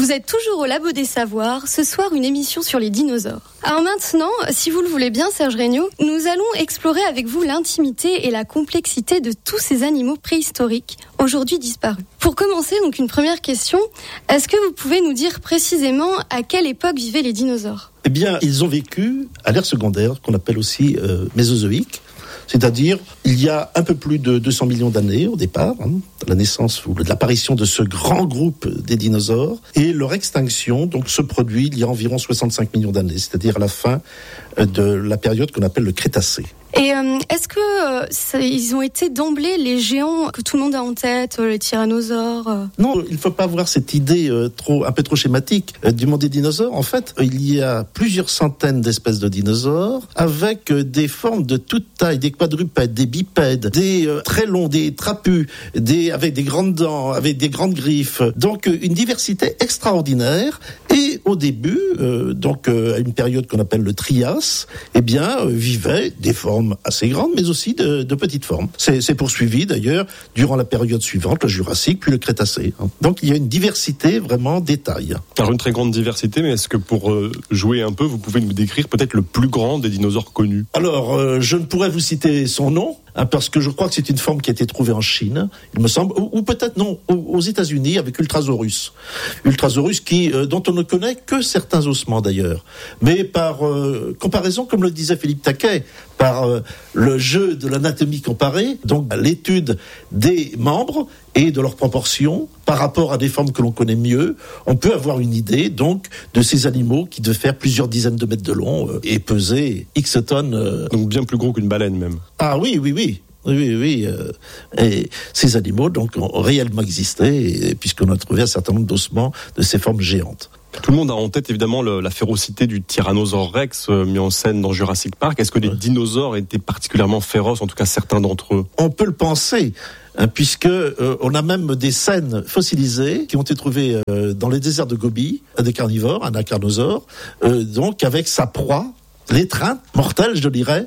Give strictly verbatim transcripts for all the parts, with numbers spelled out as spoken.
Vous êtes toujours au Labo des Savoirs, ce soir une émission sur les dinosaures. Alors maintenant, si vous le voulez bien Serge Regnault, nous allons explorer avec vous l'intimité et la complexité de tous ces animaux préhistoriques, aujourd'hui disparus. Pour commencer, donc une première question, est-ce que vous pouvez nous dire précisément à quelle époque vivaient les dinosaures ? Eh bien, ils ont vécu à l'ère secondaire, qu'on appelle aussi euh, mésozoïque. C'est-à-dire, il y a un peu plus de deux cents millions d'années au départ, hein, la naissance ou l'apparition de ce grand groupe des dinosaures, et leur extinction donc se produit il y a environ soixante-cinq millions d'années, c'est-à-dire à la fin de la période qu'on appelle le Crétacé. Et euh, est-ce que euh, ça, ils ont été d'emblée les géants que tout le monde a en tête, euh, les tyrannosaures euh... Non, il ne faut pas avoir cette idée euh, trop, un peu trop schématique euh, du monde des dinosaures. En fait, euh, il y a plusieurs centaines d'espèces de dinosaures avec euh, des formes de toute taille, des quadrupèdes, des bipèdes, des euh, très longs, des trapus, des, avec des grandes dents, avec des grandes griffes. Donc euh, une diversité extraordinaire. Et au début, euh, donc euh, à une période qu'on appelle le Trias, eh bien euh, vivaient des formes assez grandes, mais aussi de, de petites formes. C'est, c'est poursuivi d'ailleurs durant la période suivante, le Jurassique, puis le Crétacé. Donc il y a une diversité vraiment des tailles. Alors une très grande diversité, mais est-ce que pour euh, jouer un peu, vous pouvez nous décrire peut-être le plus grand des dinosaures connus ? Alors, euh, je ne pourrais vous citer son nom, hein, parce que je crois que c'est une forme qui a été trouvée en Chine, il me semble, ou, ou peut-être non, aux, aux États-Unis avec Ultrasaurus. Ultrasaurus qui, euh, dont on ne connaît que certains ossements d'ailleurs. Mais par euh, comparaison, comme le disait Philippe Taquet, par euh, le jeu de l'anatomie comparée, donc l'étude des membres et de leurs proportions par rapport à des formes que l'on connaît mieux, on peut avoir une idée donc de ces animaux qui devaient faire plusieurs dizaines de mètres de long euh, et peser X tonnes. Euh... Donc bien plus gros qu'une baleine même. Ah oui, oui, oui. Oui, oui, oui. Euh, et ces animaux donc ont réellement existé, et, puisqu'on a trouvé un certain nombre d'ossements de ces formes géantes. Tout le monde a en tête évidemment le, la férocité du Tyrannosaure Rex euh, mis en scène dans Jurassic Park. Est-ce que les ouais. dinosaures étaient particulièrement féroces, en tout cas certains d'entre eux ? On peut le penser, hein, puisque euh, on a même des scènes fossilisées qui ont été trouvées euh, dans les déserts de Gobi, des carnivores, un acarnosaure, euh, donc avec sa proie, l'étreinte mortelle, je dirais,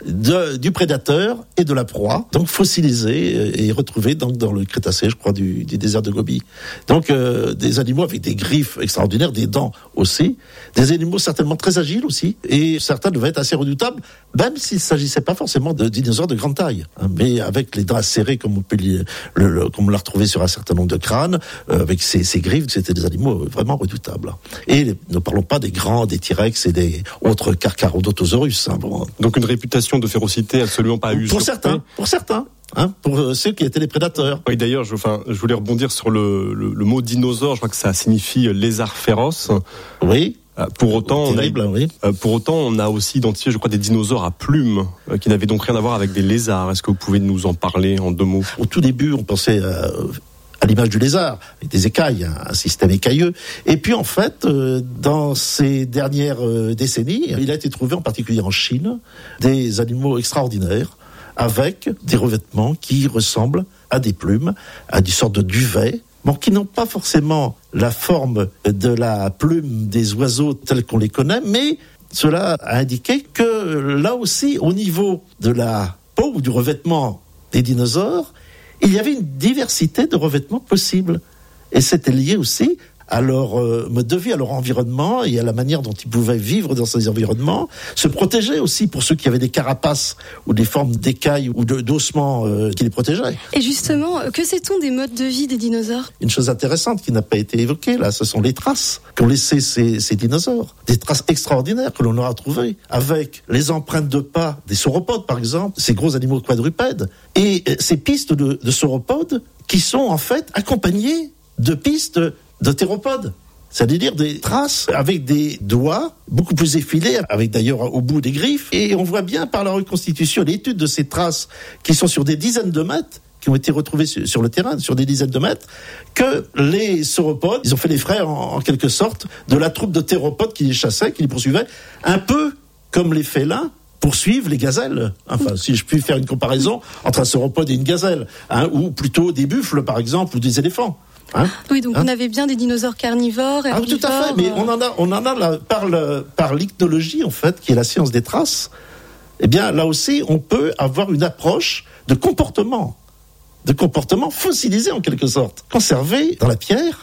De, du prédateur et de la proie, donc fossilisés et retrouvés donc dans le Crétacé, je crois, du, du désert de Gobi. Donc euh, des animaux avec des griffes extraordinaires, des dents aussi, des animaux certainement très agiles aussi, et certains devaient être assez redoutables, même s'il ne s'agissait pas forcément de dinosaures de grande taille, hein, mais avec les dents serrées comme on peut le, le, comme on l'a retrouvé sur un certain nombre de crânes, euh, avec ces, ces griffes, c'était des animaux vraiment redoutables. Et les, ne parlons pas des grands, des T-Rex et des autres Carcharodontosaurus. Hein, bon. Donc une réputation de férocité absolument pas usurpée. Pour certains, pour certains, hein, pour ceux qui étaient les prédateurs. Oui, d'ailleurs, je, enfin, je voulais rebondir sur le, le, le mot dinosaure. Je crois que ça signifie lézard féroce. Oui. Pour autant, Terrible, on a, oui. pour autant, on a aussi identifié, je crois, des dinosaures à plumes qui n'avaient donc rien à voir avec des lézards. Est-ce que vous pouvez nous en parler en deux mots ? Au tout début, on pensait à, à l'image du lézard, avec des écailles, un système écailleux. Et puis, en fait, euh, dans ces dernières euh, décennies, il a été trouvé, en particulier en Chine, des animaux extraordinaires, avec des revêtements qui ressemblent à des plumes, à des sortes de duvets, bon, qui n'ont pas forcément la forme de la plume des oiseaux tels qu'on les connaît, mais cela a indiqué que là aussi, au niveau de la peau ou du revêtement des dinosaures, il y avait une diversité de revêtements possibles. Et c'était lié aussi à leur euh, mode de vie, à leur environnement et à la manière dont ils pouvaient vivre dans ces environnements, se protéger aussi pour ceux qui avaient des carapaces ou des formes d'écailles ou de, d'ossements euh, qui les protégeaient. Et justement, que sait-on des modes de vie des dinosaures ? Une chose intéressante qui n'a pas été évoquée là, ce sont les traces qu'ont laissées ces, ces dinosaures. Des traces extraordinaires que l'on aura trouvées avec les empreintes de pas des sauropodes par exemple, ces gros animaux quadrupèdes, et ces pistes de, de sauropodes qui sont en fait accompagnées de pistes de théropodes, c'est-à-dire des traces avec des doigts beaucoup plus effilés, avec d'ailleurs au bout des griffes, et on voit bien par la reconstitution, l'étude de ces traces qui sont sur des dizaines de mètres, qui ont été retrouvées sur le terrain, sur des dizaines de mètres, que les sauropodes, ils ont fait les frais en, en quelque sorte de la troupe de théropodes qui les chassaient, qui les poursuivaient, un peu comme les félins poursuivent les gazelles. Enfin, si je puis faire une comparaison entre un sauropode et une gazelle, hein, ou plutôt des buffles par exemple, ou des éléphants. Hein oui, donc hein on avait bien des dinosaures carnivores, herbivores. Ah, tout à fait, mais on en a, on en a là, par, le, par l'ichnologie, en fait, qui est la science des traces, eh bien, là aussi, on peut avoir une approche de comportement, de comportement fossilisé en quelque sorte, conservé dans la pierre,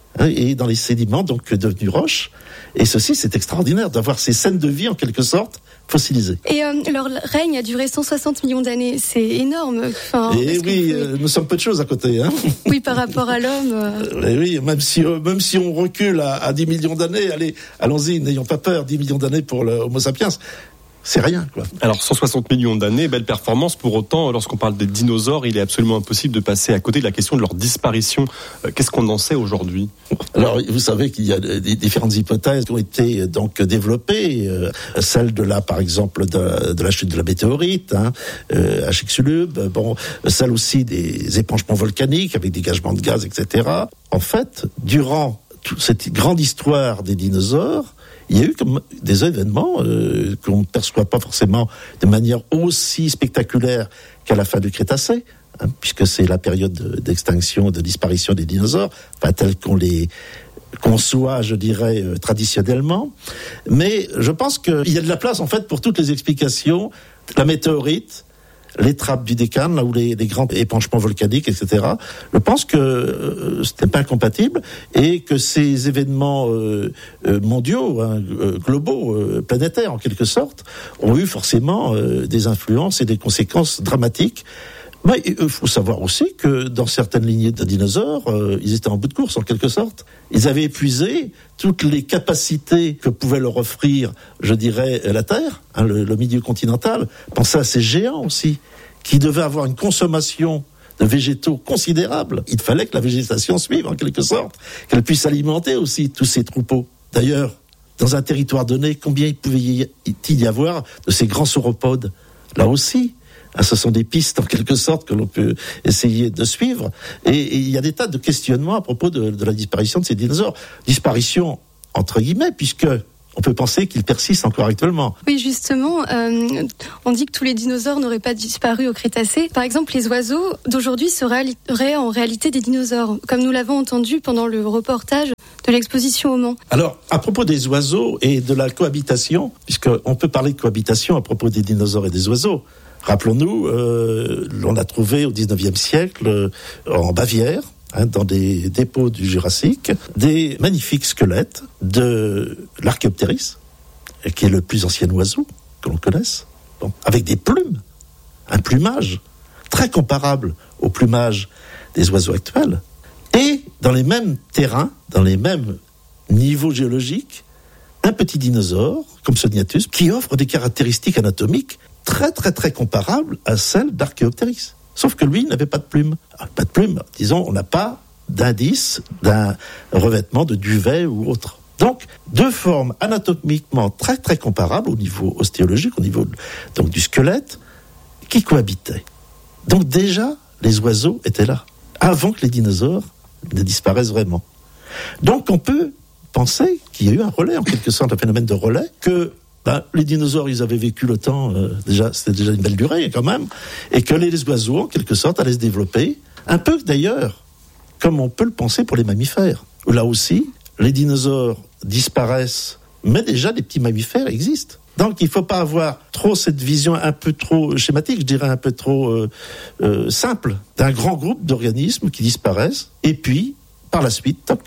et dans les sédiments donc devenus roches. Et ceci, c'est extraordinaire d'avoir ces scènes de vie en quelque sorte fossilisées. Et euh, leur règne a duré cent soixante millions d'années, c'est énorme. Enfin, et oui, pouvez... euh, nous sommes peu de choses à côté. Hein. Oui, par rapport à l'homme. Euh... Et oui, même si euh, même si on recule à, à dix millions d'années, allez, allons-y, n'ayons pas peur, dix millions d'années pour le Homo sapiens. C'est rien, quoi. Alors, cent soixante millions d'années, belle performance. Pour autant, lorsqu'on parle des dinosaures, il est absolument impossible de passer à côté de la question de leur disparition. Euh, qu'est-ce qu'on en sait aujourd'hui ? Alors, vous savez qu'il y a des différentes hypothèses qui ont été donc développées. Euh, celle de la, par exemple, de, de la chute de la météorite, hein, euh, à Chicxulub. Bon, celle aussi des épanchements volcaniques avec dégagement de gaz, et cetera. En fait, durant toute cette grande histoire des dinosaures, il y a eu comme des événements euh, qu'on ne perçoit pas forcément de manière aussi spectaculaire qu'à la fin du Crétacé, hein, puisque c'est la période d'extinction, de disparition des dinosaures, enfin tels qu'on les conçoit, je dirais, euh, traditionnellement. Mais je pense qu'il y a de la place, en fait, pour toutes les explications. La météorite, les trappes du Décane, là où les, les grands épanchements volcaniques, et cetera. Je pense que euh, ce n'est pas incompatible et que ces événements euh, euh, mondiaux, hein, euh, globaux, euh, planétaires en quelque sorte, ont eu forcément euh, des influences et des conséquences dramatiques. Mais il faut savoir aussi que dans certaines lignées de dinosaures, euh, ils étaient en bout de course en quelque sorte. Ils avaient épuisé toutes les capacités que pouvait leur offrir, je dirais, la Terre, hein, le, le milieu continental. Pensez à ces géants aussi, qui devaient avoir une consommation de végétaux considérable. Il fallait que la végétation suive en quelque sorte, qu'elle puisse alimenter aussi tous ces troupeaux. D'ailleurs, dans un territoire donné, combien il pouvait y avoir de ces grands sauropodes ? Là aussi, ah, ce sont des pistes en quelque sorte que l'on peut essayer de suivre. Et, et il y a des tas de questionnements à propos de, de la disparition de ces dinosaures. Disparition entre guillemets, puisque on peut penser qu'ils persistent encore actuellement. Oui, justement, euh, on dit que tous les dinosaures n'auraient pas disparu au Crétacé. Par exemple, les oiseaux d'aujourd'hui seraient en réalité des dinosaures, comme nous l'avons entendu pendant le reportage de l'exposition au Mans. Alors, à propos des oiseaux et de la cohabitation, puisqu'on peut parler de cohabitation à propos des dinosaures et des oiseaux, rappelons-nous, euh, l'on a trouvé au dix-neuvième siècle, euh, en Bavière, hein, dans des dépôts du Jurassique, des magnifiques squelettes de l'Archéoptéris, qui est le plus ancien oiseau que l'on connaisse, bon, avec des plumes, un plumage très comparable au plumage des oiseaux actuels. Et dans les mêmes terrains, dans les mêmes niveaux géologiques, un petit dinosaure, comme ce Niatus, qui offre des caractéristiques anatomiques très très très comparables à celles d'Archéoptéris. Sauf que lui, il n'avait pas de plumes. Alors, pas de plumes, disons, on n'a pas d'indice d'un revêtement de duvet ou autre. Donc, deux formes anatomiquement très très comparables au niveau ostéologique, au niveau donc, du squelette, qui cohabitaient. Donc déjà, les oiseaux étaient là, avant que les dinosaures ne disparaissent vraiment. Donc on peut penser qu'il y a eu un relais, en quelque sorte, un phénomène de relais, que ben, les dinosaures, ils avaient vécu le temps, euh, déjà, c'était déjà une belle durée quand même, et que les, les oiseaux, en quelque sorte, allaient se développer, un peu d'ailleurs, comme on peut le penser pour les mammifères. Là aussi, les dinosaures disparaissent, mais déjà des petits mammifères existent. Donc il ne faut pas avoir trop cette vision un peu trop schématique, je dirais un peu trop euh, euh, simple, d'un grand groupe d'organismes qui disparaissent, et puis, par la suite, toc,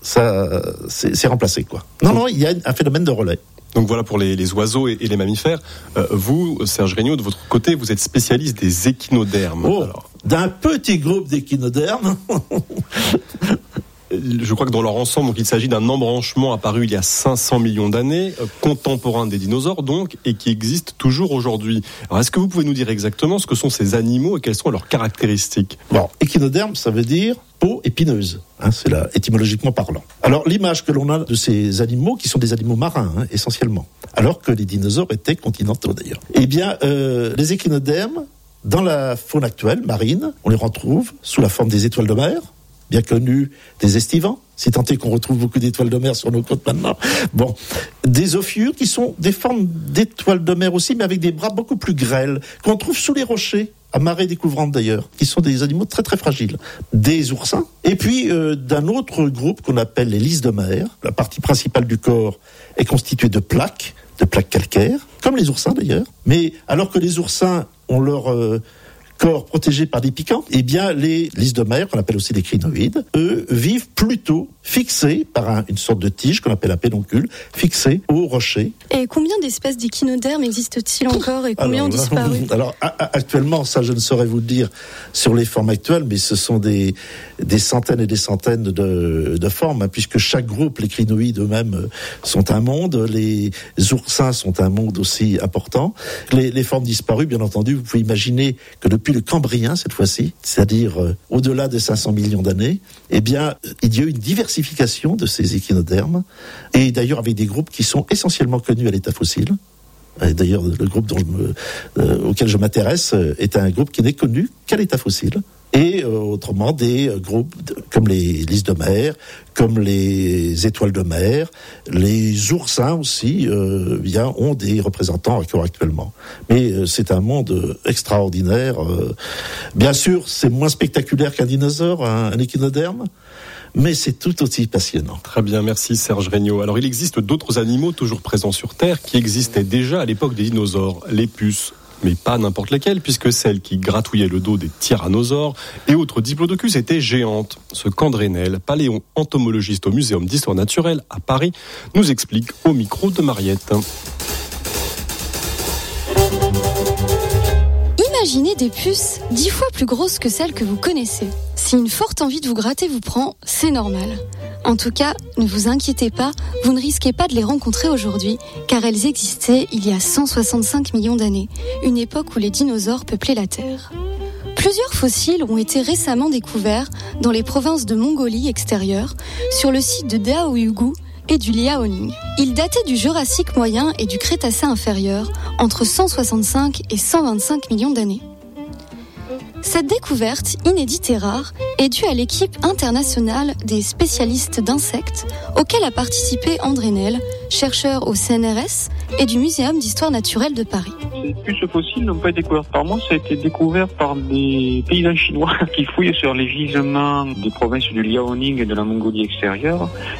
ça, c'est, c'est remplacé, quoi. Non, non, il y a un phénomène de relais. Donc voilà pour les, les oiseaux et, et les mammifères. Euh, vous, Serge Regnault, de votre côté, vous êtes spécialiste des échinodermes. Oh, alors. D'un petit groupe d'échinodermes. Je crois que dans leur ensemble, donc, il s'agit d'un embranchement apparu il y a cinq cents millions d'années, euh, contemporain des dinosaures donc, et qui existe toujours aujourd'hui. Alors est-ce que vous pouvez nous dire exactement ce que sont ces animaux et quelles sont leurs caractéristiques ? Bon, échinoderme, ça veut dire peau épineuse, hein, c'est là, étymologiquement parlant. Alors l'image que l'on a de ces animaux, qui sont des animaux marins hein, essentiellement, alors que les dinosaures étaient continentaux d'ailleurs. Eh bien, euh, les échinodermes, dans la faune actuelle, marine, on les retrouve sous la forme des étoiles de mer, bien connues des estivants, si tant est qu'on retrouve beaucoup d'étoiles de mer sur nos côtes maintenant. Bon, des ophiures qui sont des formes d'étoiles de mer aussi, mais avec des bras beaucoup plus grêles, qu'on trouve sous les rochers, à marée découvrante d'ailleurs, qui sont des animaux très très fragiles. Des oursins, et puis euh, d'un autre groupe qu'on appelle les lys de mer. La partie principale du corps est constituée de plaques, de plaques calcaires, comme les oursins d'ailleurs. Mais alors que les oursins ont leur euh, corps protégé par des piquants, eh bien les lys de mer, qu'on appelle aussi des crinoïdes, eux vivent plutôt fixés par un, une sorte de tige qu'on appelle un pédoncule, fixé au rocher. Et combien d'espèces d'échinodermes existent-ils encore et combien alors, ont disparu? Alors a, a, actuellement, ça je ne saurais vous le dire sur les formes actuelles, mais ce sont des, des centaines et des centaines de, de formes, hein, puisque chaque groupe, les crinoïdes eux-mêmes sont un monde, les oursins sont un monde aussi important. Les, les formes disparues, bien entendu, vous pouvez imaginer que depuis le Cambrien, cette fois-ci, c'est-à-dire euh, au-delà de cinq cents millions d'années, eh bien, il y a eu une diversification de ces échinodermes, et d'ailleurs avec des groupes qui sont essentiellement connus à l'état fossile. Et d'ailleurs, le groupe dont je me, euh, auquel je m'intéresse est un groupe qui n'est connu qu'à l'état fossile. Et euh, autrement, des euh, groupes de, comme les lys de mer, comme les étoiles de mer, les oursins aussi, euh, bien, ont des représentants encore actuellement. Mais euh, c'est un monde extraordinaire. Euh, bien sûr, c'est moins spectaculaire qu'un dinosaure, un, un échinoderme, mais c'est tout aussi passionnant. Très bien, merci Serge Regnault. Alors il existe d'autres animaux toujours présents sur Terre qui existaient déjà à l'époque des dinosaures, les puces. Mais pas n'importe lesquelles, puisque celles qui gratouillaient le dos des tyrannosaures et autres diplodocus étaient géantes. Ce Candrenel, paléo-entomologiste au Muséum d'Histoire Naturelle à Paris, nous explique au micro de Mariette. Imaginez des puces dix fois plus grosses que celles que vous connaissez. Si une forte envie de vous gratter vous prend, c'est normal. En tout cas, ne vous inquiétez pas, vous ne risquez pas de les rencontrer aujourd'hui, car elles existaient il y a cent soixante-cinq millions d'années, une époque où les dinosaures peuplaient la Terre. Plusieurs fossiles ont été récemment découverts dans les provinces de Mongolie extérieure, sur le site de Daoyugu et du Liaoning. Ils dataient du Jurassique moyen et du Crétacé inférieur, entre cent soixante-cinq et cent vingt-cinq millions d'années. Cette découverte, inédite et rare, est due à l'équipe internationale des spécialistes d'insectes, auquel a participé André Nel, chercheur au C N R S et du Muséum d'Histoire Naturelle de Paris. Ces puces fossiles n'ont pas été découvertes par moi, ça a été découvert par des paysans chinois qui fouillent sur les gisements des provinces du Liaoning et de la Mongolie extérieure.